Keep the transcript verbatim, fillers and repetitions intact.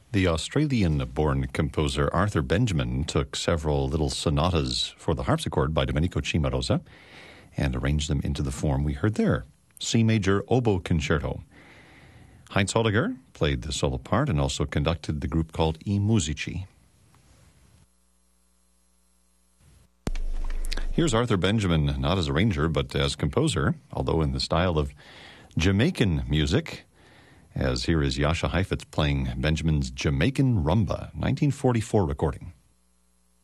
The Australian-born composer Arthur Benjamin took several little sonatas for the harpsichord by Domenico Cimarosa and arranged them into the form we heard there, C major oboe concerto. Heinz Holliger played the solo part and also conducted the group called I Musici. Here's Arthur Benjamin, not as arranger, but as composer, although in the style of Jamaican music, as here is Jascha Heifetz playing Benjamin's Jamaican Rumba, nineteen forty-four recording.